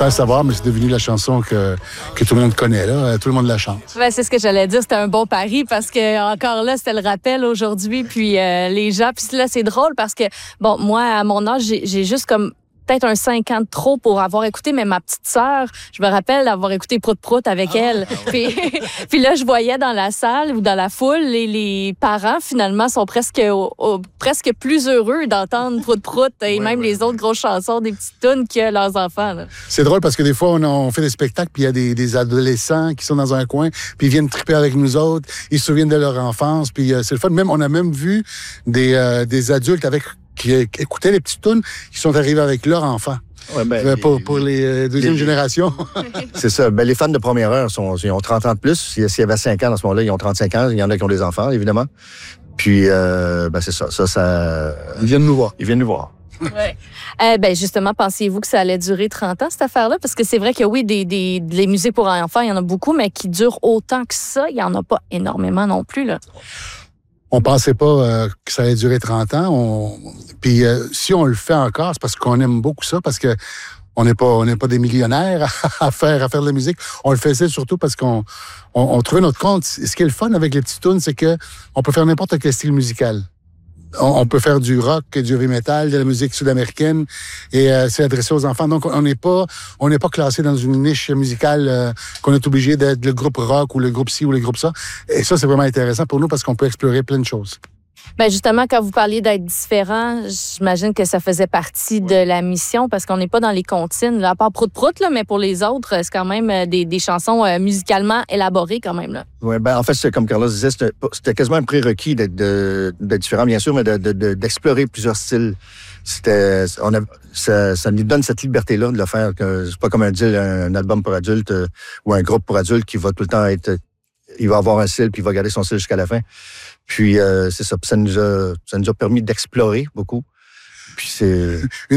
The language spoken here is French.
Sans le savoir, mais c'est devenu la chanson que tout le monde connaît, là. Tout le monde la chante. Ben, c'est ce que j'allais dire. C'était un bon pari parce que, encore là, c'était le rappel aujourd'hui. Puis les gens. Puis là, c'est drôle parce que, bon, moi, à mon âge, j'ai juste comme peut-être un 5 ans de trop pour avoir écouté, mais ma petite sœur, je me rappelle d'avoir écouté Prout Prout avec elle. Puis là, je voyais dans la salle ou dans la foule, les parents, finalement, sont presque plus heureux d'entendre Prout Prout et même les autres grosses chansons des petites tounes que leurs enfants. Là. C'est drôle parce que des fois, on fait des spectacles, puis il y a des adolescents qui sont dans un coin, puis ils viennent triper avec nous autres, ils se souviennent de leur enfance, puis c'est le fun. Même, on a même vu des adultes qui écoutaient les petites tounes, qui sont arrivés avec leurs enfants. Ouais, ben, pour les deuxième génération. C'est ça. Ben, les fans de première heure, ils ont 30 ans de plus. S'il y avait 5 ans dans ce moment-là, ils ont 35 ans. Il y en a qui ont des enfants, évidemment. Puis, c'est ça. Ils viennent nous voir. Ils viennent nous voir. Ouais. Ben justement, pensiez-vous que ça allait durer 30 ans, cette affaire-là? Parce que c'est vrai que oui, des musiques pour enfants, il y en a beaucoup, mais qui durent autant que ça, il n'y en a pas énormément non plus, là. On pensait pas que ça allait durer 30 ans. Puis si on le fait encore, c'est parce qu'on aime beaucoup ça, parce que on n'est pas des millionnaires à faire de la musique. On le faisait surtout parce qu'on trouvait notre compte. Ce qui est le fun avec les petites tunes, c'est que on peut faire n'importe quel style musical. On peut faire du rock, du heavy metal, de la musique sud-américaine, et c'est adressé aux enfants. Donc, on n'est pas classé dans une niche musicale qu'on est obligé d'être le groupe rock ou le groupe ci ou le groupe ça. Et ça, c'est vraiment intéressant pour nous parce qu'on peut explorer plein de choses. Ben justement, quand vous parliez d'être différent, j'imagine que ça faisait partie de la mission parce qu'on n'est pas dans les comptines, là, à part Prout Prout, là, mais pour les autres, c'est quand même des chansons musicalement élaborées quand même. Là. Oui, ben en fait, c'est comme Carla disait, c'était quasiment un prérequis d'être différent, bien sûr, mais d'explorer plusieurs styles. Ça nous donne cette liberté-là de le faire. C'est pas comme un album pour adultes ou un groupe pour adultes qui va tout le temps être... Il va avoir un style, puis il va garder son style jusqu'à la fin. Puis, c'est ça. Ça nous a permis d'explorer beaucoup. Puis, c'est...